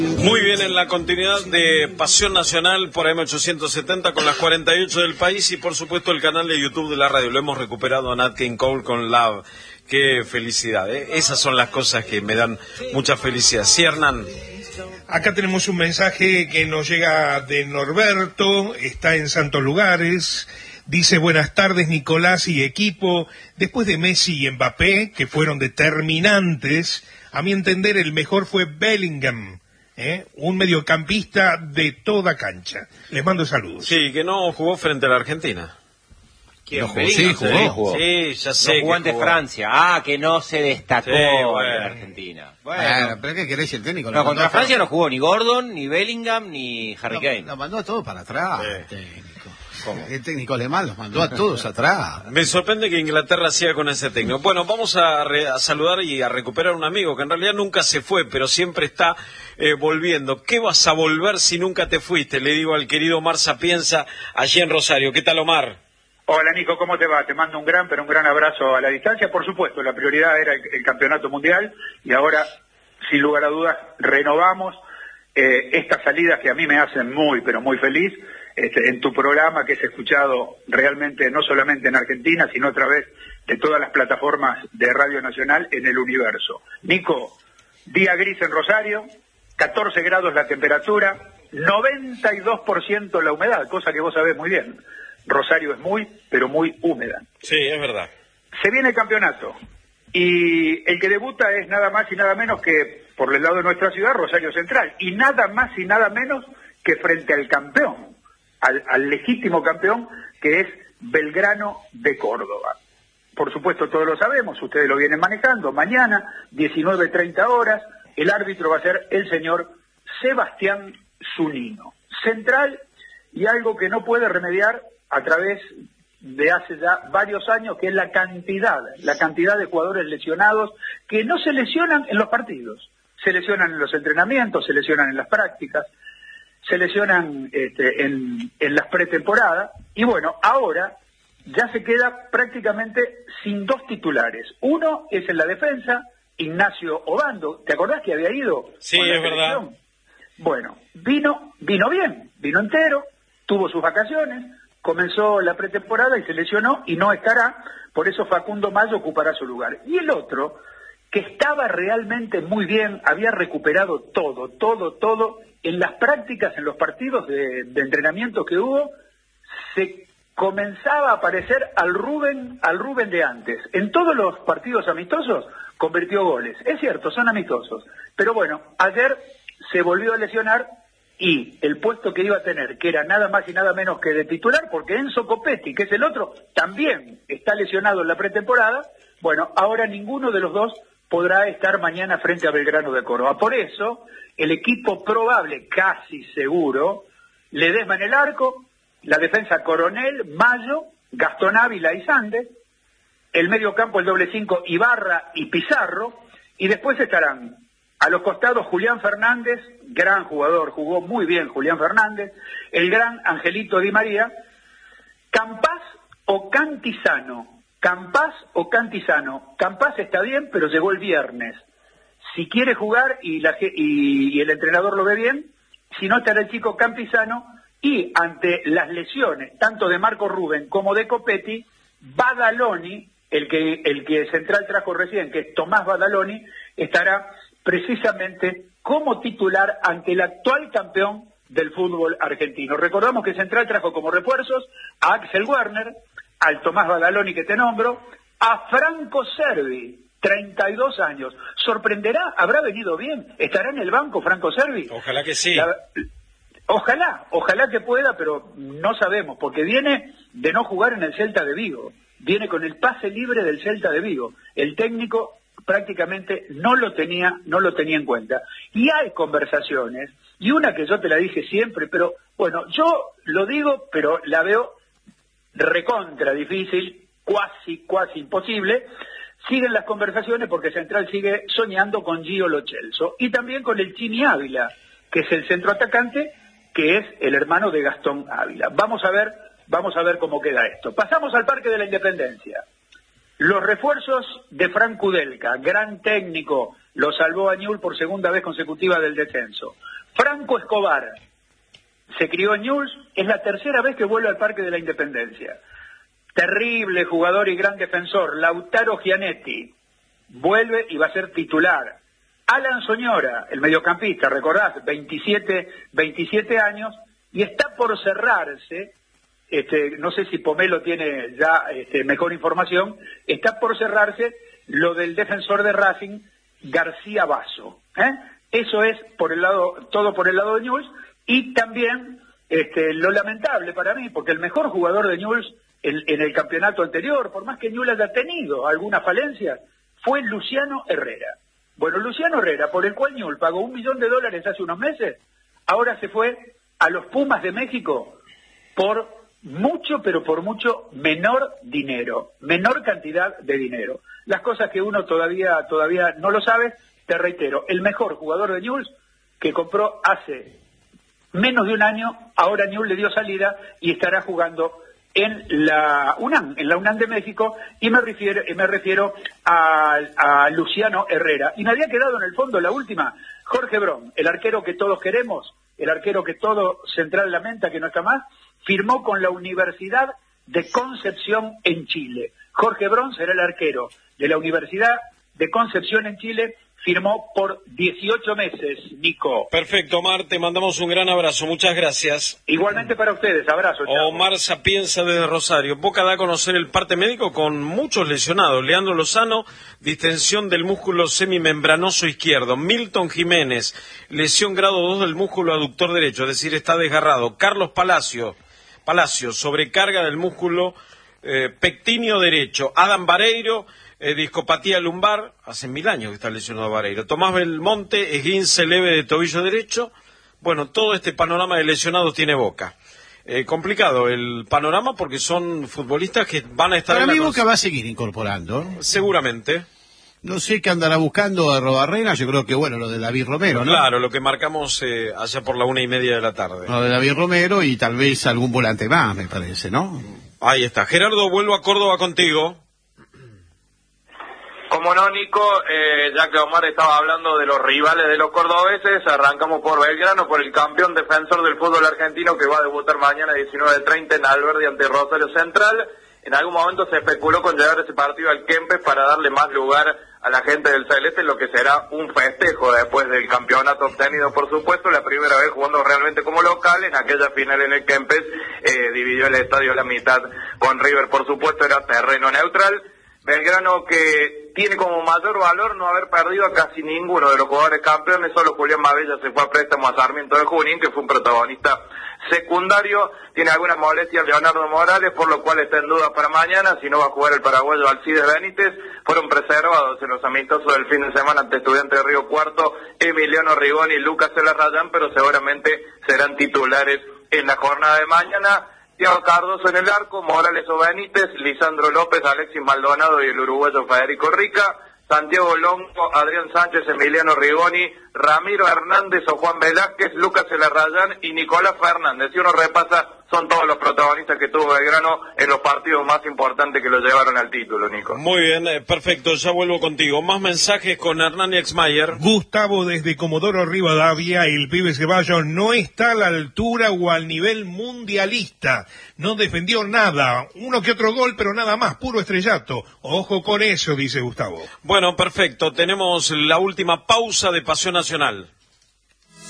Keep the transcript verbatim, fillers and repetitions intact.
Muy bien, en la continuidad de Pasión Nacional por A M ochocientos setenta con las cuarenta y ocho del país y por supuesto el canal de YouTube de la radio. Lo hemos recuperado a Nat King Cole con Love. Qué felicidad, ¿eh? Esas son las cosas que me dan mucha felicidad. Sí, Hernán. Acá tenemos un mensaje que nos llega de Norberto, está en Santos Lugares. Dice, buenas tardes Nicolás y equipo. Después de Messi y Mbappé, que fueron determinantes, a mi entender el mejor fue Bellingham. ¿Eh? Un mediocampista de toda cancha. Les mando saludos. Sí, que no jugó frente a la Argentina. No jugó, sí, jugó. Sí, jugó. Sí, ya sé. No jugó ante jugó. Francia. Ah, que no se destacó sí, bueno. ante la Argentina. Bueno, bueno, pero ¿qué querés el técnico? No, contra Francia no jugó ni Gordon, ni Bellingham, ni Harry lo, Kane. Lo mandó a todos para atrás. Sí. El técnico. ¿Cómo? El técnico alemán los mandó a todos atrás. Me sorprende que Inglaterra siga con ese técnico. Bueno, vamos a, re, a saludar y a recuperar a un amigo que en realidad nunca se fue, pero siempre está eh, volviendo. ¿Qué vas a volver si nunca te fuiste? Le digo al querido Omar Sapienza, allí en Rosario. ¿Qué tal, Omar? Hola, Nico, ¿cómo te va? Te mando un gran, pero un gran abrazo a la distancia. Por supuesto, la prioridad era el, el campeonato mundial y ahora, sin lugar a dudas, renovamos eh, estas salidas que a mí me hacen muy, pero muy feliz. Este, en tu programa que es escuchado realmente no solamente en Argentina, sino a través de todas las plataformas de Radio Nacional en el universo. Nico, día gris en Rosario, catorce grados la temperatura, noventa y dos por ciento la humedad, cosa que vos sabés muy bien. Rosario es muy, pero muy húmeda. Sí, es verdad. Se viene el campeonato y el que debuta es nada más y nada menos que, por el lado de nuestra ciudad, Rosario Central, y nada más y nada menos que frente al campeón. Al, al legítimo campeón que es Belgrano de Córdoba. Por supuesto todos lo sabemos, ustedes lo vienen manejando, mañana, diecinueve treinta horas, el árbitro va a ser el señor Sebastián Zunino, central y algo que no puede remediar a través de hace ya varios años, que es la cantidad, la cantidad de jugadores lesionados que no se lesionan en los partidos, se lesionan en los entrenamientos, se lesionan en las prácticas, se lesionan este, en, en las pretemporadas, y bueno, ahora ya se queda prácticamente sin dos titulares. Uno es en la defensa, Ignacio Obando, ¿te acordás que había ido? Sí, es verdad. Bueno, vino, vino bien, vino entero, tuvo sus vacaciones, comenzó la pretemporada y se lesionó y no estará, por eso Facundo Mayo ocupará su lugar. Y el otro, que estaba realmente muy bien, había recuperado todo, todo, todo, en las prácticas, en los partidos de, de entrenamiento que hubo, se comenzaba a parecer al Rubén, al Rubén de antes. En todos los partidos amistosos convirtió goles. Es cierto, son amistosos. Pero bueno, ayer se volvió a lesionar y el puesto que iba a tener, que era nada más y nada menos que de titular, porque Enzo Copetti, que es el otro, también está lesionado en la pretemporada. Bueno, ahora ninguno de los dos podrá estar mañana frente a Belgrano de Córdoba. Por eso, el equipo probable, casi seguro, Ledesma en el arco, la defensa Coronel, Mayo, Gastón Ávila y Sande, el medio campo el doble cinco Ibarra y Pizarro, y después estarán a los costados Julián Fernández, gran jugador, jugó muy bien Julián Fernández, el gran Angelito Di María, Campás o Cantizano, Campás o Cantizano, Campás está bien, pero llegó el viernes. Si quiere jugar y, la, y, y el entrenador lo ve bien, si no estará el chico Campizano, y ante las lesiones, tanto de Marco Rubén como de Copetti, Badaloni, el que, el que Central trajo recién, que es Tomás Badaloni, estará precisamente como titular ante el actual campeón del fútbol argentino. Recordamos que Central trajo como refuerzos a Axel Werner, al Tomás Badaloni que te nombro, a Franco Cervi, treinta y dos años. ¿Sorprenderá? ¿Habrá venido bien? ¿Estará en el banco Franco Cervi? Ojalá que sí. La, ojalá, ojalá que pueda, pero no sabemos, porque viene de no jugar en el Celta de Vigo. Viene con el pase libre del Celta de Vigo. El técnico prácticamente no lo tenía, no lo tenía en cuenta. Y hay conversaciones, y una que yo te la dije siempre, pero bueno, yo lo digo, pero la veo recontra difícil, cuasi, cuasi imposible. Siguen las conversaciones porque Central sigue soñando con Gio Lo Celso y también con el Chini Ávila, que es el centroatacante, que es el hermano de Gastón Ávila. Vamos a ver, vamos a ver cómo queda esto. Pasamos al Parque de la Independencia. Los refuerzos de Frank Kudelka, gran técnico, lo salvó a Newell's por segunda vez consecutiva del descenso. Franco Escobar se crió en Newell's, es la tercera vez que vuelve al Parque de la Independencia. Terrible jugador y gran defensor. Lautaro Gianetti vuelve y va a ser titular. Alan Soñora, el mediocampista, recordás, veintisiete, veintisiete años, y está por cerrarse, este, no sé si Pomelo tiene ya este, mejor información, está por cerrarse lo del defensor de Racing, García Basso. ¿eh? Eso es por el lado, todo por el lado de Newell's, y también este, lo lamentable para mí, porque el mejor jugador de Newell's en, en el campeonato anterior, por más que Newell's haya tenido algunas falencias, fue Luciano Herrera. Bueno, Luciano Herrera, por el cual Newell's pagó un millón de dólares hace unos meses, ahora se fue a los Pumas de México por mucho, pero por mucho menor dinero, menor cantidad de dinero. Las cosas que uno todavía todavía no lo sabe, te reitero, el mejor jugador de Newell's que compró hace menos de un año, ahora Newell's le dio salida y estará jugando en la UNAM, en la UNAM de México, y me refiero, me refiero a, a Luciano Herrera. Y me había quedado en el fondo la última, Jorge Brón, el arquero que todos queremos, el arquero que todo central lamenta que no está más, firmó con la Universidad de Concepción en Chile. Jorge Brón será el arquero de la Universidad de Concepción en Chile, firmó por dieciocho meses, Nico. Perfecto, Omar, te mandamos un gran abrazo, muchas gracias. Igualmente para ustedes, abrazo. Chao. Omar Sapienza desde Rosario. Boca da a conocer el parte médico con muchos lesionados. Leandro Lozano, distensión del músculo semimembranoso izquierdo. Milton Jiménez, lesión grado dos del músculo aductor derecho, es decir, está desgarrado. Carlos Palacio, Palacio, sobrecarga del músculo eh, pectíneo derecho. Adam Vareiro, Eh, discopatía lumbar, hace mil años que está lesionado Vareiro. Tomás Belmonte, esguince leve de tobillo derecho. Bueno, todo este panorama de lesionados tiene Boca. Eh, complicado el panorama porque son futbolistas que van a estar... Para en mí la Boca va a seguir incorporando. Seguramente. No sé qué andará buscando a Robarrena, yo creo que bueno, lo de David Romero, ¿no? Claro, lo que marcamos eh, allá por la una y media de la tarde. Lo de David Romero y tal vez algún volante más, me parece, ¿no? Ahí está. Gerardo, vuelvo a Córdoba contigo. Como no, Nico, eh, ya que Omar estaba hablando de los rivales de los cordobeses, arrancamos por Belgrano, por el campeón defensor del fútbol argentino que va a debutar mañana a diecinueve treinta en Alberdi ante Rosario Central. En algún momento se especuló con llevar ese partido al Kempes para darle más lugar a la gente del Celeste, lo que será un festejo después del campeonato obtenido, por supuesto, la primera vez jugando realmente como local. En aquella final en el Kempes eh, dividió el estadio a la mitad con River, por supuesto, era terreno neutral. Belgrano que tiene como mayor valor no haber perdido a casi ninguno de los jugadores campeones, solo Julián Mabella se fue a préstamo a Sarmiento de Junín, que fue un protagonista secundario. Tiene algunas molestias Leonardo Morales, por lo cual está en duda para mañana, si no va a jugar el paraguayo Alcides Benítez. Fueron preservados en los amistosos del fin de semana ante Estudiantes de Río Cuarto, Emiliano Rigoni y Lucas Celarrayán, pero seguramente serán titulares en la jornada de mañana. Thiago Cardoso en el arco, Morales o Benítez, Lisandro López, Alexis Maldonado y el uruguayo Federico Rica, Santiago Longo, Adrián Sánchez, Emiliano Rigoni, Ramiro Hernández o Juan Velázquez, Lucas Celarrayán y Nicolás Fernández. Si uno repasa, son todos los protagonistas que tuvo Belgrano en los partidos más importantes que lo llevaron al título, Nico. Muy bien, eh, perfecto, ya vuelvo contigo. Más mensajes con Hernán Exmayer. Gustavo desde Comodoro Rivadavia, el pibe Ceballos no está a la altura o al nivel mundialista. No defendió nada, uno que otro gol, pero nada más, puro estrellato. Ojo con eso, dice Gustavo. Bueno, perfecto, tenemos la última pausa de Pasión Nacional.